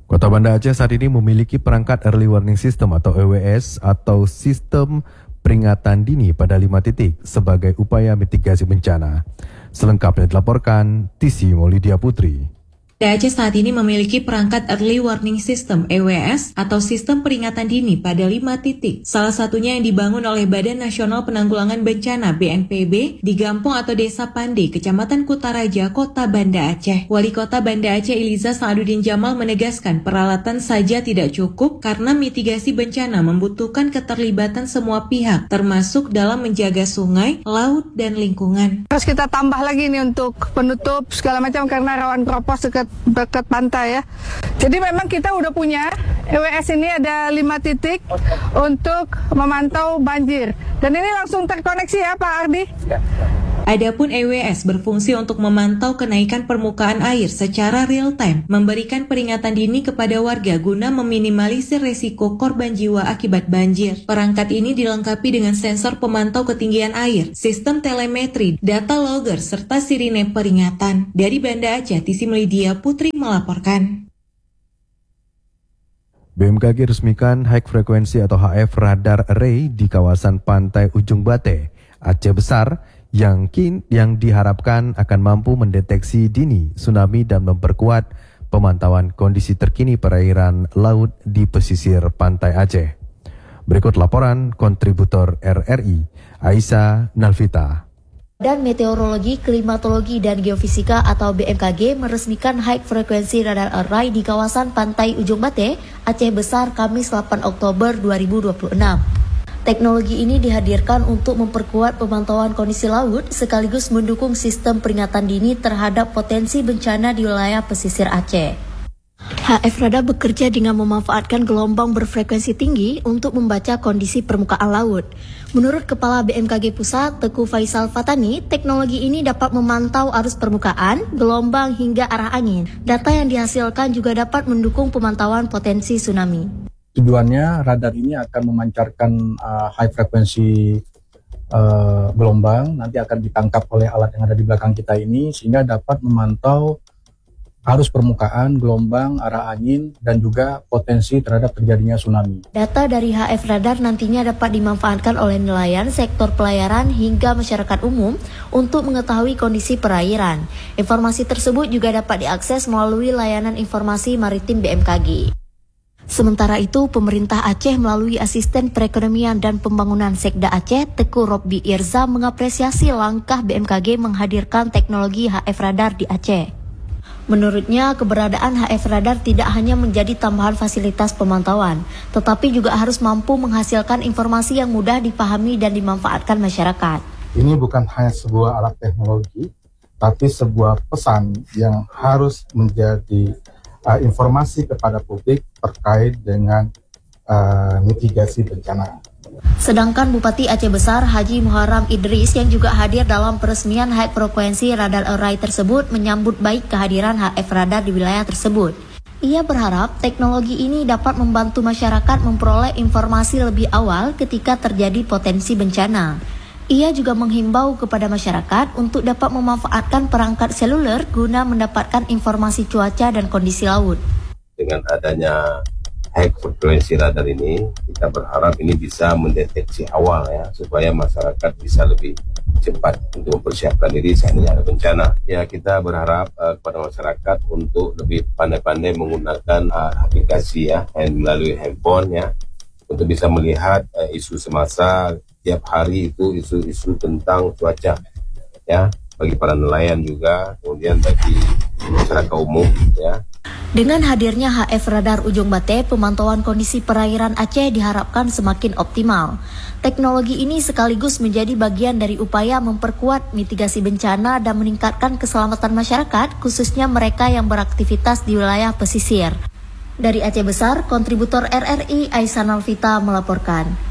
Kota Banda Aceh saat ini memiliki perangkat Early Warning System atau EWS atau sistem peringatan dini pada 5 titik sebagai upaya mitigasi bencana. Selengkapnya dilaporkan TC Maulidia Putri. Banda Aceh saat ini memiliki perangkat Early Warning System (EWS) atau sistem peringatan dini pada 5 titik. Salah satunya yang dibangun oleh Badan Nasional Penanggulangan Bencana (BNPB) di Gampong atau Desa Pande, Kecamatan Kutaraja, Kota Banda Aceh. Wali Kota Banda Aceh Iliza Sa'aduddin Jamal menegaskan peralatan saja tidak cukup karena mitigasi bencana membutuhkan keterlibatan semua pihak, termasuk dalam menjaga sungai, laut, dan lingkungan. Terus kita tambah lagi nih untuk penutup segala macam karena rawan keropos dekat pantai ya. Jadi memang kita udah punya EWS ini ada 5 titik untuk memantau banjir. Dan ini langsung terkoneksi ya Pak Ardi? Adapun EWS berfungsi untuk memantau kenaikan permukaan air secara real time, memberikan peringatan dini kepada warga guna meminimalisir resiko korban jiwa akibat banjir. Perangkat ini dilengkapi dengan sensor pemantau ketinggian air, sistem telemetri, data logger, serta sirine peringatan. Dari Banda Aceh, TC Maulidia Putri melaporkan. BMKG resmikan High Frequency atau HF Radar Array di kawasan pantai Ujung Bate, Aceh Besar, yang diharapkan akan mampu mendeteksi dini tsunami dan memperkuat pemantauan kondisi terkini perairan laut di pesisir pantai Aceh. Berikut laporan kontributor RRI, Aisyah Nalvita. Dan Meteorologi, Klimatologi, dan Geofisika atau BMKG meresmikan High Frequency Radar Array di kawasan pantai Ujung Bate, Aceh Besar, Kamis 8 Oktober 2026. Teknologi ini dihadirkan untuk memperkuat pemantauan kondisi laut sekaligus mendukung sistem peringatan dini terhadap potensi bencana di wilayah pesisir Aceh. HF Radar bekerja dengan memanfaatkan gelombang berfrekuensi tinggi untuk membaca kondisi permukaan laut. Menurut Kepala BMKG Pusat, Teguh Faisal Fatani, teknologi ini dapat memantau arus permukaan, gelombang hingga arah angin. Data yang dihasilkan juga dapat mendukung pemantauan potensi tsunami. Tujuannya radar ini akan memancarkan high frekuensi gelombang, nanti akan ditangkap oleh alat yang ada di belakang kita ini sehingga dapat memantau arus permukaan, gelombang, arah angin, dan juga potensi terhadap terjadinya tsunami. Data dari HF Radar nantinya dapat dimanfaatkan oleh nelayan, sektor pelayaran, hingga masyarakat umum untuk mengetahui kondisi perairan. Informasi tersebut juga dapat diakses melalui layanan informasi maritim BMKG. Sementara itu, pemerintah Aceh melalui Asisten Perekonomian dan Pembangunan Sekda Aceh, Teguh Robbi Irza, mengapresiasi langkah BMKG menghadirkan teknologi HF Radar di Aceh. Menurutnya, keberadaan HF Radar tidak hanya menjadi tambahan fasilitas pemantauan, tetapi juga harus mampu menghasilkan informasi yang mudah dipahami dan dimanfaatkan masyarakat. Ini bukan hanya sebuah alat teknologi, tapi sebuah pesan yang harus menjadi informasi kepada publik terkait dengan mitigasi bencana. Sedangkan Bupati Aceh Besar Haji Muharram Idris yang juga hadir dalam peresmian High Frequency Radar Array tersebut menyambut baik kehadiran HF Radar di wilayah tersebut. Ia berharap teknologi ini dapat membantu masyarakat memperoleh informasi lebih awal ketika terjadi potensi bencana. Ia juga menghimbau kepada masyarakat untuk dapat memanfaatkan perangkat seluler guna mendapatkan informasi cuaca dan kondisi laut. Dengan adanya high frequency radar ini, kita berharap ini bisa mendeteksi awal ya, supaya masyarakat bisa lebih cepat untuk mempersiapkan diri seandainya ada bencana. Ya, kita berharap kepada masyarakat untuk lebih pandai-pandai menggunakan aplikasi ya, melalui handphone ya, untuk bisa melihat isu semasa tiap hari itu isu-isu tentang cuaca ya, bagi para nelayan juga, kemudian bagi masyarakat umum ya. Dengan hadirnya HF Radar Ujung Bate, pemantauan kondisi perairan Aceh diharapkan semakin optimal. Teknologi ini sekaligus menjadi bagian dari upaya memperkuat mitigasi bencana dan meningkatkan keselamatan masyarakat, khususnya mereka yang beraktivitas di wilayah pesisir. Dari Aceh Besar, kontributor RRI Aisyah Nalvita melaporkan.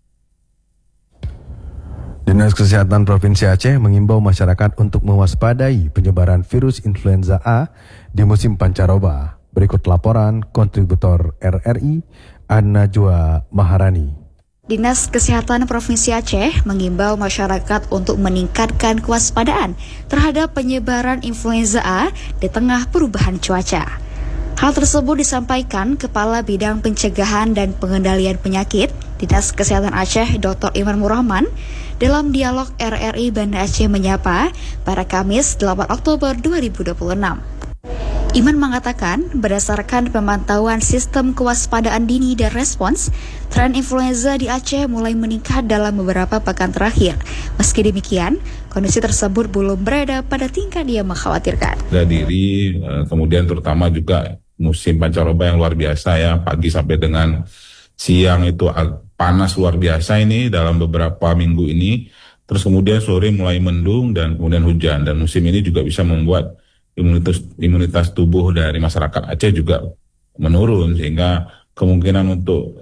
Dinas Kesehatan Provinsi Aceh mengimbau masyarakat untuk mewaspadai penyebaran virus influenza A di musim pancaroba. Berikut laporan kontributor RRI, An-Najwa Maharani. Dinas Kesehatan Provinsi Aceh mengimbau masyarakat untuk meningkatkan kewaspadaan terhadap penyebaran influenza A di tengah perubahan cuaca. Hal tersebut disampaikan Kepala Bidang Pencegahan dan Pengendalian Penyakit Dinas Kesehatan Aceh Dr. Iman Murrahman dalam dialog RRI Banda Aceh Menyapa pada Kamis 8 Oktober 2026. Iman mengatakan, berdasarkan pemantauan sistem kewaspadaan dini dan respons, tren influenza di Aceh mulai meningkat dalam beberapa pekan terakhir. Meski demikian, kondisi tersebut belum berada pada tingkat yang mengkhawatirkan. Diri, kemudian terutama juga musim pancaroba yang luar biasa ya, pagi sampai dengan siang itu panas luar biasa ini dalam beberapa minggu ini. Terus kemudian sore mulai mendung dan kemudian hujan, dan musim ini juga bisa membuat imunitas tubuh dari masyarakat Aceh juga menurun, sehingga kemungkinan untuk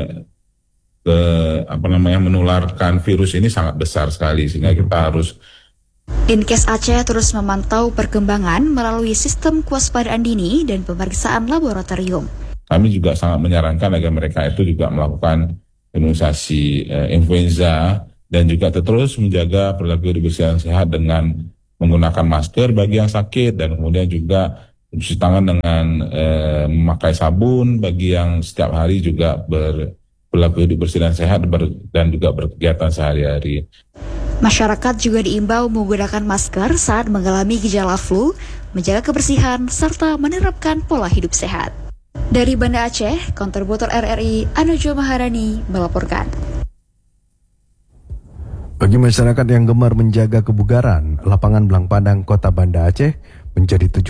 menularkan virus ini sangat besar sekali, sehingga kita harus. Dinkes Aceh terus memantau perkembangan melalui sistem kewaspadaan dini dan pemeriksaan laboratorium. Kami juga sangat menyarankan agar mereka itu juga melakukan imunisasi influenza dan juga terus menjaga perilaku kebersihan sehat dengan menggunakan masker bagi yang sakit, dan kemudian juga cuci tangan dengan memakai sabun bagi yang setiap hari juga berperilaku hidup bersih dan sehat dan juga berkegiatan sehari-hari. Masyarakat juga diimbau menggunakan masker saat mengalami gejala flu, menjaga kebersihan, serta menerapkan pola hidup sehat. Dari Banda Aceh, kontributor RRI Anojo Maharani melaporkan. Bagi masyarakat yang gemar menjaga kebugaran, lapangan Belang Padang Kota Banda Aceh menjadi tujuan